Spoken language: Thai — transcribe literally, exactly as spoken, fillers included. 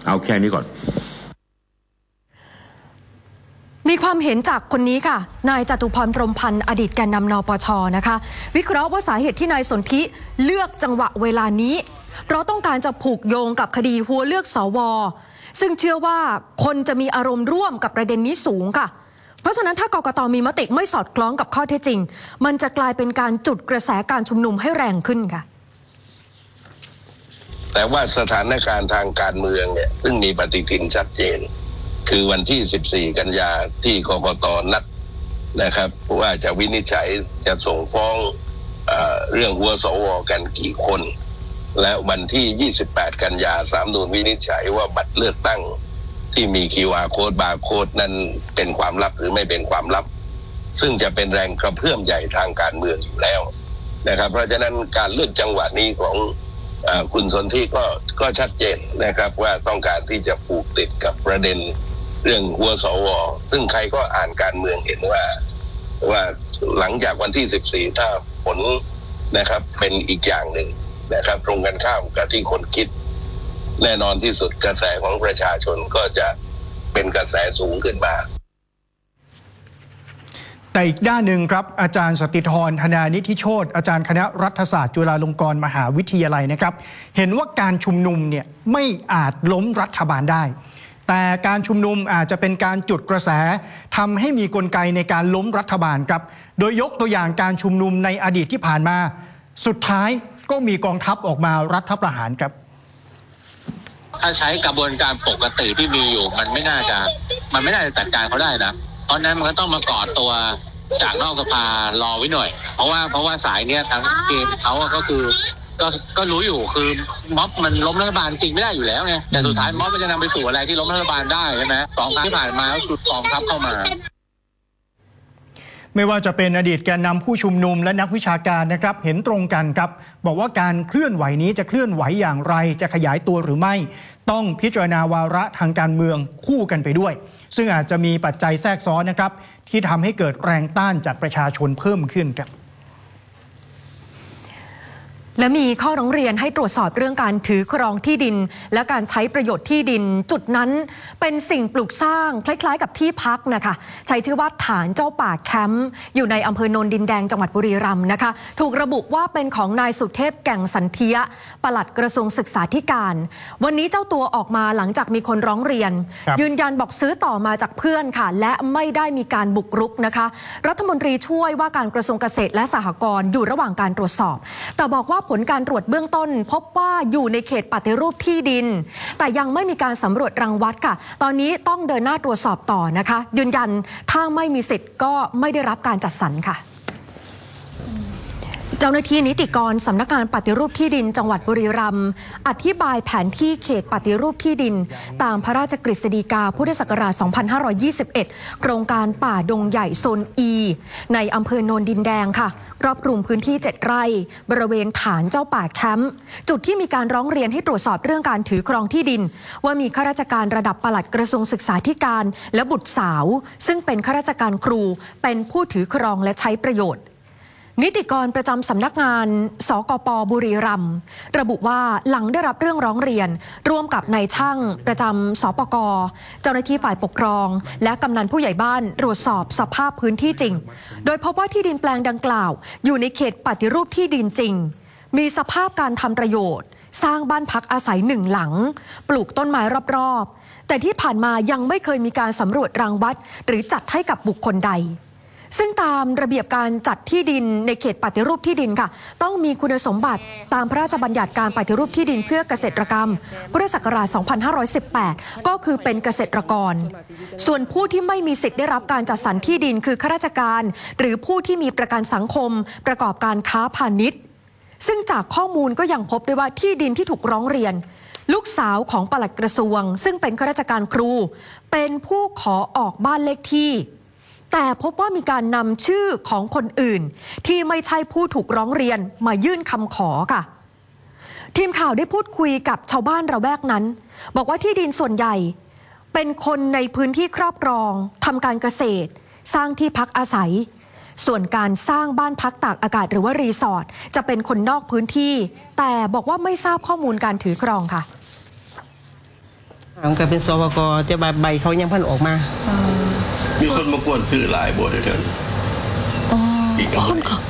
เอาแค่นี้ก่อนมีความเห็นจากคนนี้ค่ะนายจตุพรพรหมพันธ์อดีตแกนนำนปช.นะคะวิเคราะห์ว่าสาเหตุที่นายสนธิเลือกจังหวะเวลานี้เพราะต้องการจะผูกโยงกับคดีหัวเลือกสวซึ่งเชื่อว่าคนจะมีอารมณ์ร่วมกับประเด็นนี้สูงค่ะเพราะฉะนั้นถ้ากกต.มีมติไม่สอดคล้องกับข้อเท็จจริงมันจะกลายเป็นการจุดกระแสการชุมนุมให้แรงขึ้นค่ะแต่ว่าสถานการณ์ทางการเมืองเนี่ยซึ่งมีปฏิทินชัดเจนคือวันที่สิบสี่กันยาที่กกต.นัดนะครับว่าจะวินิจฉัยจะส่งฟ้องเอ่อเรื่องหัวสวกันกี่คนและวันที่ยี่สิบแปดกันยาศาลรัฐธรรมนูญวินิจฉัยว่าบัตรเลือกตั้งที่มี คิว อาร์ Code บาร์โค้ดนั้นเป็นความลับหรือไม่เป็นความลับซึ่งจะเป็นแรงกระเพื่อมใหญ่ทางการเมืองอยู่แล้วนะครับเพราะฉะนั้นการเลือกจังหวะนี้ของคุณสนธิก็ก็ชัดเจนนะครับว่าต้องการที่จะผูกติดกับประเด็นเรื่องหัวสวซึ่งใครก็อ่านการเมืองเห็นว่าว่าหลังจากวันที่สิบสี่ถ้าผลนะครับเป็นอีกอย่างหนึ่งนะครับตรงกันข้ามกับที่คนคิดแน่นอนที่สุดกระแสของประชาชนก็จะเป็นกระแสสูงขึ้นมาแต่อีกด้านหนึ่งครับอาจารย์สติธร ธนานิธิโชติอาจารย์คณะรัฐศาสตร์จุฬาลงกรณ์มหาวิทยาลัยนะครับเห็นว่าการชุมนุมเนี่ยไม่อาจล้มรัฐบาลได้แต่การชุมนุมอาจจะเป็นการจุดกระแสทำให้มีกลไกในการล้มรัฐบาลครับโดยยกตัวอย่างการชุมนุมในอดีตที่ผ่านมาสุดท้ายก็มีกองทัพออกมารัฐประหารครับถ้าใช้กระบวนการปกติที่มีอยู่มันไม่น่าจะมันไม่น่าจะจัดการเขาได้นะเพราะนั้นมันก็ต้องมาก่อตัวจากนอกสภารอไว้หน่อยเพราะว่าเพราะว่าสายเนี้ยทั้งเกมเขาก็คือก็ก็รู้อยู่คือม็อบมันล้มรัฐบาลจริงไม่ได้อยู่แล้วไงแต่สุดท้ายม็อบมันจะนำไปสู่อะไรที่ล้มรัฐบาลได้ใช่ไหมสองครั้งที่ผ่านมาก็คือกองทัพเข้ามาไม่ว่าจะเป็นอดีตแกนนำผู้ชุมนุมและนักวิชาการนะครับเห็นตรงกันครับบอกว่าการเคลื่อนไหวนี้จะเคลื่อนไหวอย่างไรจะขยายตัวหรือไม่ต้องพิจารณาวาระทางการเมืองคู่กันไปด้วยซึ่งอาจจะมีปัจจัยแทรกซ้อนนะครับที่ทำให้เกิดแรงต้านจากประชาชนเพิ่มขึ้นครับและมีข้อร้องเรียนให้ตรวจสอบเรื่องการถือครองที่ดินและการใช้ประโยชน์ที่ดินจุดนั้นเป็นสิ่งปลูกสร้างคล้ายๆกับที่พักนะคะใช้ชื่อว่าฐานเจ้าป่าแคมป์อยู่ในอำเภอโนนดินแดงจังหวัดบุรีรัมย์นะคะถูกระบุว่าเป็นของนายสุเทพแก่งสันเทียปลัดกระทรวงศึกษาธิการวันนี้เจ้าตัวออกมาหลังจากมีคนร้องเรียนยืนยันบอกซื้อต่อมาจากเพื่อนค่ะและไม่ได้มีการบุกรุกนะคะรัฐมนตรีช่วยว่าการกระทรวงเกษตรและสหกรณ์อยู่ระหว่างการตรวจสอบแต่บอกว่าผลการตรวจเบื้องต้นพบว่าอยู่ในเขตปฏิรูปที่ดินแต่ยังไม่มีการสำรวจรังวัดค่ะตอนนี้ต้องเดินหน้าตรวจสอบต่อนะคะยืนยันถ้าไม่มีสิทธิ์ก็ไม่ได้รับการจัดสรรค่ะเจ้าหน้าที่นิติกรสำนักงานปฏิรูปที่ดินจังหวัดบุรีรัมย์อธิบายแผนที่เขตปฏิรูปที่ดินตามพระราชกฤษฎีกาพุทธศักราช สองพันห้าร้อยยี่สิบเอ็ด โครงการป่าดงใหญ่โซน E ในอำเภอโนนดินแดงค่ะครอบคลุมพื้นที่เจ็ดไร่บริเวณฐานเจ้าป่าแคมป์จุดที่มีการร้องเรียนให้ตรวจสอบเรื่องการถือครองที่ดินว่ามีข้าราชการระดับปลัดกระทรวงศึกษาธิการและบุตรสาวซึ่งเป็นข้าราชการครูเป็นผู้ถือครองและใช้ประโยชน์นิติกรประจำสำนักงานสกป.บุรีรัมย์ระบุว่าหลังได้รับเรื่องร้องเรียนร่วมกับนายช่างประจำสปก.เจ้าหน้าที่ฝ่ายปกครองและกำนันผู้ใหญ่บ้านตรวจสอบสภาพพื้นที่จริงโดยพบว่าที่ดินแปลงดังกล่าวอยู่ในเขตปฏิรูปที่ดินจริงมีสภาพการทำประโยชน์สร้างบ้านพักอาศัยหนึ่งหลังปลูกต้นไม้รอบๆแต่ที่ผ่านมายังไม่เคยมีการสำรวจรังวัดหรือจัดให้กับบุคคลใดซึ่งตามระเบียบการจัดที่ดินในเขตปฏิรูปที่ดินค่ะต้องมีคุณสมบัติตามพระราชบัญญัติการปฏิรูปที่ดินเพื่อเกษตรกรรมพุทธศักราช สองพันห้าร้อยสิบแปด ก็คือเป็นเกษตรกรส่วนผู้ที่ไม่มีสิทธิ์ได้รับการจัดสรรที่ดินคือข้าราชการหรือผู้ที่มีประกันสังคมประกอบการค้าพาณิชย์ซึ่งจากข้อมูลก็ยังพบด้วยว่าที่ดินที่ถูกร้องเรียนลูกสาวของปลัดกระทรวงซึ่งเป็นข้าราชการครูเป็นผู้ขอออกบ้านเลขที่แต่พบว่ามีการนำชื่อของคนอื่นที่ไม่ใช่ผู้ถูกร้องเรียนมายื่นคำขอค่ะทีมข่าวได้พูดคุยกับชาวบ้านระแวกนั้นบอกว่าที่ดินส่วนใหญ่เป็นคนในพื้นที่ครอบครองทำการเกษตรสร้างที่พักอาศัยส่วนการสร้างบ้านพักตากอากาศหรือว่ารีสอร์ทจะเป็นคนนอกพื้นที่แต่บอกว่าไม่ทราบข้อมูลการถือครองค่ะมันก็เป็นสวกจะใบใบเขายังเพิ่นออกมามีคนมากวนซื้อหลายบ่เดี๋ยวนี้อ๋ออีกอันคนก็